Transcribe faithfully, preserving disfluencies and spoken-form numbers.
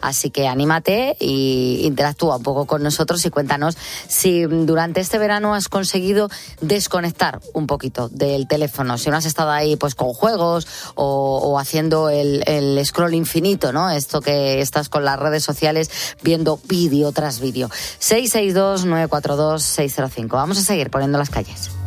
Así que anímate y interactúa un poco con nosotros y cuéntanos si durante este verano has conseguido desconectar un poquito del teléfono, si no has estado ahí pues con juegos o, o haciendo el, el scroll infinito, ¿no? Esto que estás con las redes sociales viendo vídeo tras vídeo. seis seis dos, nueve cuatro dos, seis cero cinco. Vamos a seguir poniendo las calles.